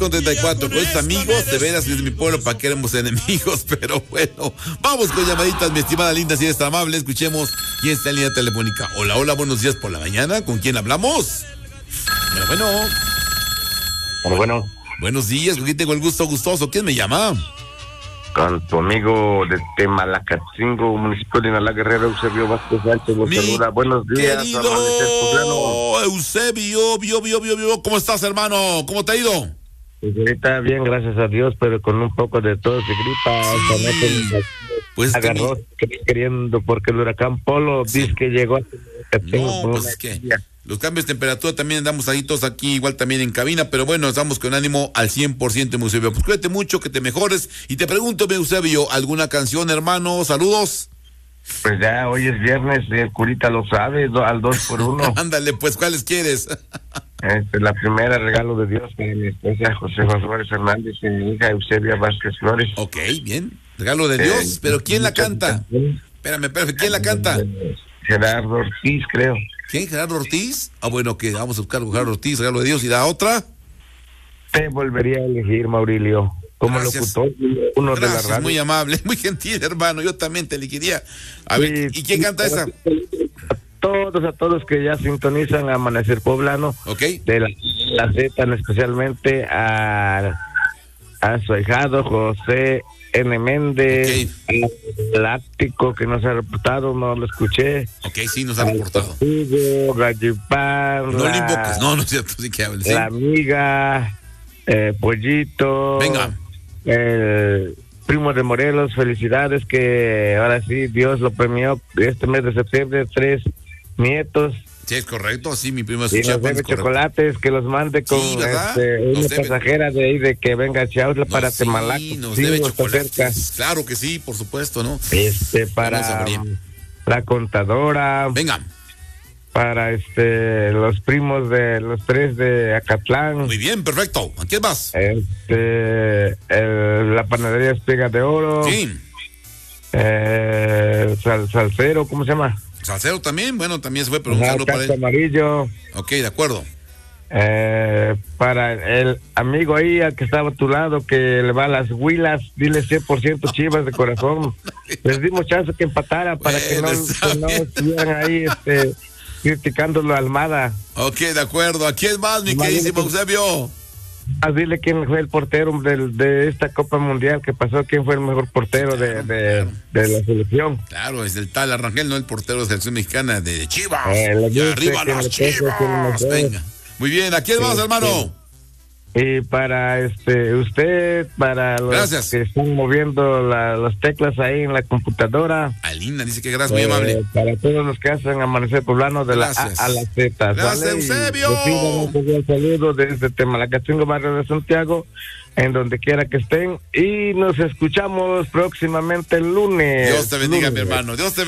Con 34, con sus amigos, de veras es mi pueblo, ¿para qué éramos enemigos? Pero bueno, vamos con llamaditas, mi estimada linda, si eres tan amable, escuchemos quién está en línea telefónica. Hola, hola, buenos días por la mañana, ¿con quién hablamos? Bueno. Buenos días, ¿con quién tengo el gusto gustoso? ¿Quién me llama? Con tu amigo de Temalacatzingo, municipio de Inalá, Guerrero, Eusebio Vázquez Sánchez, los saluda. Buenos días, querido Eusebio, ¿cómo estás, hermano? ¿Cómo te ha ido? Pues ahorita bien, gracias a Dios, pero con un poco de tos y gripa. Sí. Pues agarró queriendo, porque el huracán Polo dice que llegó a... No, pues es que los cambios de temperatura también andamos ahí todos aquí, igual también en cabina, pero bueno, estamos con ánimo al 100%, Eusebio. Pues cuídate mucho, que te mejores. Y te pregunto, Eusebio, ¿alguna canción, hermano? Saludos. Pues ya, hoy es viernes, el curita lo sabe, al 2x1. Ándale, pues, ¿cuáles quieres? La primera, regalo de Dios, para mi esposa José Flores Hernández y mi hija Eusebia Vázquez Flores. Ok, bien, regalo de Dios, pero ¿quién la canta? Espérame, ¿quién la canta? Gerardo Ortiz, creo. ¿Quién? ¿Gerardo Ortiz? Bueno, que vamos a buscar Gerardo Ortiz, regalo de Dios. ¿Y la otra? Te volvería a elegir, Maurilio, como gracias. Locutor, uno Gracias, de la radio. Muy amable, muy gentil, hermano, yo también te elegiría. A ver, ¿y quién canta esa? A todos que ya sintonizan a Amanecer Poblano, okay. De la Z, especialmente a su ahijado José N. Méndez, Láctico, que nos ha reportado, no lo escuché. Ok, sí, nos ha reportado. Gallipán, no le invoques, no es cierto, sí que hables. ¿Sí? La amiga, Pollito. Venga. Primo de Morelos, felicidades, que ahora sí Dios lo premió este mes de septiembre, 3 nietos. Sí, es correcto, sí, mi primo es y nos debe chocolates, que los mande con una pasajera de ahí, de que venga a Chautla para Temalac. Sí, nos debe chocolates, claro que sí, por supuesto, ¿no? Para la contadora. Venga. Para los primos de los 3 de Acatlán. Muy bien, perfecto. ¿A quién más? La panadería Espiga de Oro. Sí. Salsero, ¿cómo se llama? Salsero también, bueno, también se fue, pero un saludo para él. Amarillo. Ok, de acuerdo. Para el amigo ahí que estaba a tu lado, que le va a las Huilas, dile 100% Chivas de corazón. Les dimos chance que empatara para que no estuvieran ahí criticándolo a Almada. Ok, de acuerdo. ¿A quién más, mi queridísimo Eusebio? Dile quién fue el portero de esta Copa Mundial que pasó, quién fue el mejor portero de la selección. Claro, es el tal Arrangel, no el portero de la selección mexicana de Chivas. Y arriba las Chivas. Venga. Muy bien, ¿a quién más, hermano? Y para usted, para los que están moviendo las teclas ahí en la computadora. Alina dice que gracias, muy amable. Para todos los que hacen Amanecer Poblano de gracias. La A a la Z. Gracias, Eusebio. Un saludo desde Temalacatzingo, barrio de Santiago, en donde quiera que estén. Y nos escuchamos próximamente el lunes. Dios te bendiga, mi hermano. Dios te bendiga.